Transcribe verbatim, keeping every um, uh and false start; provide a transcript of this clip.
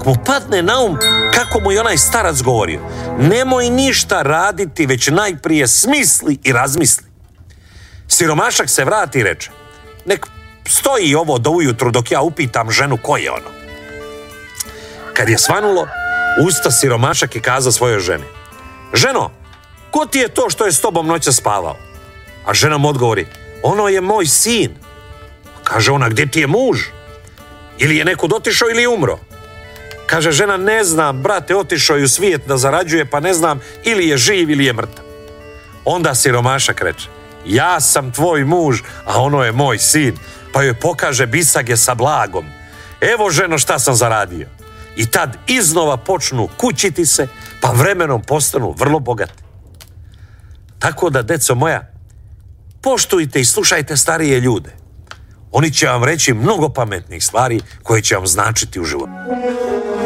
mu padne na um kako mu je onaj starac govorio: nemoj ništa raditi, već najprije smisli i razmisli. Siromašak se vrati i reče: nek stoji ovo do ujutru dok ja upitam ženu ko je ono. Kad je svanulo, usta siromašak je kazao svojoj ženi: ženo, ko ti je to što je s tobom noća spavao? A žena mu odgovori: ono je moj sin. Kaže ona: gdje ti je muž? Ili je nekud otišao ili je umro? Kaže žena: ne znam, brate, otišao je u svijet da zarađuje, pa ne znam ili je živ ili je mrtav. Onda siromašak reče: ja sam tvoj muž, a ono je moj sin. Pa joj pokaže bisage sa blagom: evo ženo šta sam zaradio. I tad iznova počnu kućiti se, pa vremenom postanu vrlo bogati. Tako da, deco moja, poštujte i slušajte starije ljude. Oni će vam reći mnogo pametnih stvari koje će vam značiti u životu.